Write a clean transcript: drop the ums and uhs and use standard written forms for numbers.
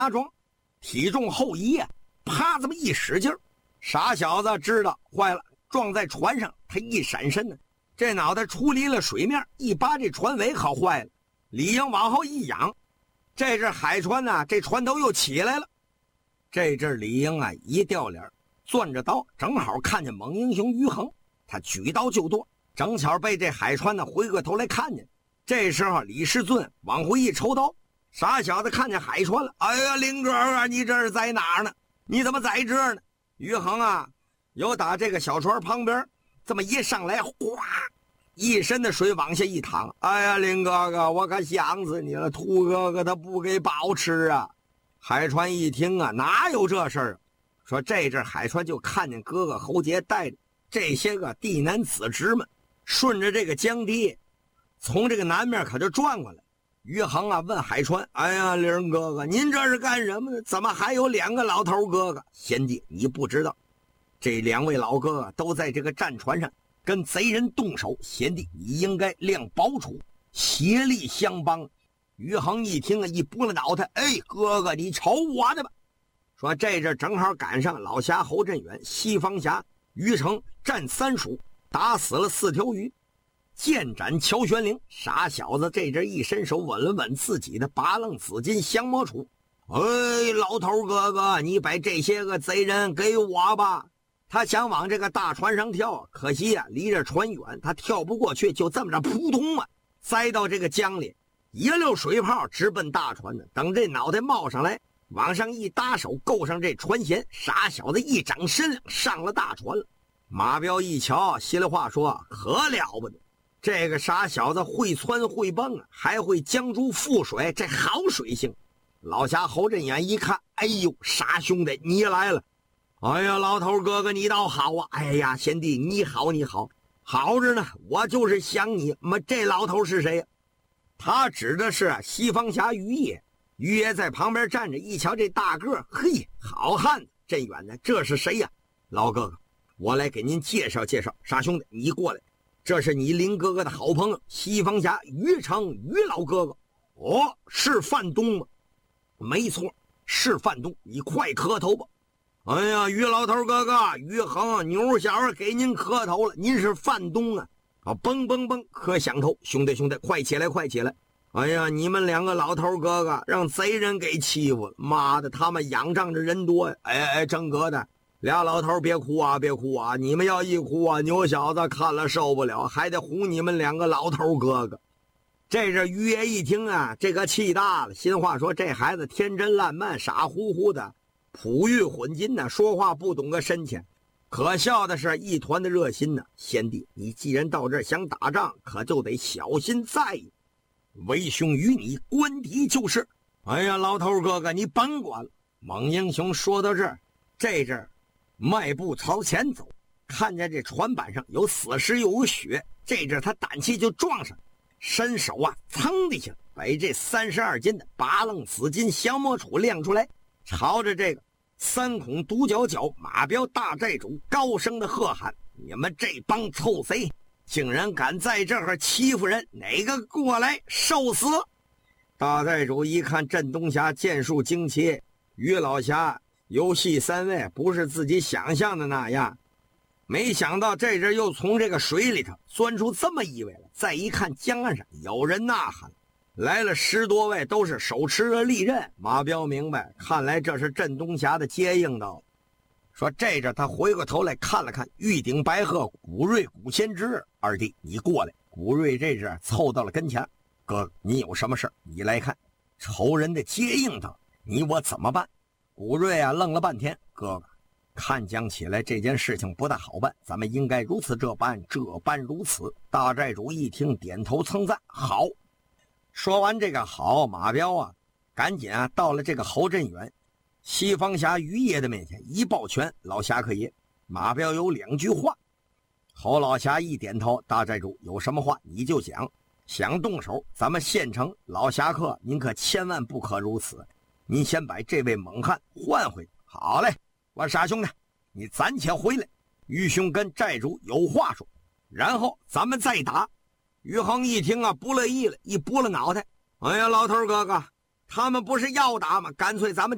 壮，体重后移呀，啪这么一使劲儿，傻小子知道坏了，撞在船上，他一闪身呢，这脑袋出离了水面，一扒这船尾好坏了，李应往后一仰，这阵海船呢，这船头又起来了。这阵李应啊一掉脸，攥着刀，正好看见猛英雄于恒，他举刀就剁，正巧被这海船呢回过头来看见。这时候李世尊往回一抽刀，傻小子看见海船了，哎呀，林哥啊，你这是在哪儿呢？你怎么在这儿呢？于恒啊，有打这个小船旁边这么一上来，哗，一身的水往下一淌。哎呀，林哥哥，我可想死你了，兔哥哥他不给饱吃啊。海川一听啊，哪有这事儿啊？说这阵海川就看见哥哥侯杰带着这些个地男子侄们，顺着这个江堤，从这个南面可就转过来。于恒啊问海川：“哎呀，林哥哥，您这是干什么呢？怎么还有2个老头哥哥？”贤弟，你不知道，这2位老哥哥都在这个战船上跟贼人动手。贤弟，你应该量薄处，协力相帮。于恒一听啊，一拨了脑袋，哎，哥哥，你瞅我的吧！说这阵正好赶上老侠侯振远、西方侠于成战3蜀，打死了4条鱼，剑斩乔玄灵。傻小子这阵一伸手稳了稳自己的八楞紫金降魔杵，哎，老头哥哥，你把这些个贼人给我吧！他想往这个大船上跳，可惜啊，离着船远，他跳不过去，就这么着扑通啊，栽到这个江里。一溜水泡直奔大船呢，等这脑袋冒上来，往上一搭手，够上这船舷，傻小子一掌身量上了大船了。马彪一瞧，稀里话说，可了不得，这个傻小子会窜会蹦啊，还会江珠覆水，这好水性。老侠侯振远一看，哎呦，傻兄弟你来了！哎呀，老头哥哥你倒好啊！哎呀，贤弟你好你好，好着呢，我就是想你。这老头是谁呀？他指的是西方侠于野。于野在旁边站着，一瞧这大个，嘿，好汉子！镇远的，这是谁呀？老哥哥，我来给您介绍介绍。傻兄弟，你过来，这是你林哥哥的好朋友西方侠于成，于老哥哥。哦，是范东吗？没错，是范东，你快磕头吧。哎呀，于老头哥哥，于恒牛小儿给您磕头了，您是范东啊！啊，蹦蹦蹦，磕响头，兄弟兄弟，快起来快起来！哎呀，你们2个老头哥哥让贼人给欺负了，妈的，他们仰仗着人多呀！哎，正哥的俩老头别哭啊别哭啊，你们要一哭啊，牛小子看了受不了，还得哄你们2个老头哥哥。这是于爷一听啊，这个气大了，心话说这孩子天真烂漫，傻乎乎的，璞玉混金呢，说话不懂个深浅。可笑的是一团的热心呢。贤弟，你既然到这儿想打仗，可就得小心在意，为兄与你官敌就是。哎呀，老头哥哥你甭管了。猛英雄说到这儿，这阵迈步朝前走，看见这船板上有死尸又有血，这阵他胆气就撞上，伸手啊，噌的一下把这32斤的八楞紫金降魔杵亮出来，朝着这个3孔独角角马彪大寨主高声的喝喊：你们这帮臭贼，竟然敢在这儿欺负人，哪个过来受死！大寨主一看镇东侠剑术精奇，于老侠游戏3位不是自己想象的那样，没想到这阵又从这个水里头钻出这么一位了。再一看江岸上有人呐喊，来了10多位，都是手持着利刃。马彪明白，看来这是镇东侠的接应到了。说这阵他回过头来看了看玉鼎白鹤古瑞古先知，二弟你过来。古瑞这阵凑到了跟前，哥哥你有什么事？你来看，仇人的接应到，你我怎么办？古瑞啊愣了半天，哥哥看讲起来这件事情不大好办，咱们应该如此这般如此。大寨主一听点头称赞，好。说完这个好，马彪啊赶紧啊到了这个侯振远西方侠于爷的面前一抱拳，老侠客爷。马彪有2句话。侯老侠一点头，大寨主有什么话你就讲，想动手咱们现成。老侠客您可千万不可如此，您先把这位猛汉换回去。好嘞，我傻兄弟你暂且回来，于兄跟寨主有话说，然后咱们再打。于恒一听啊不乐意了，一拨了脑袋，哎呀，老头哥哥，他们不是要打吗？干脆咱们就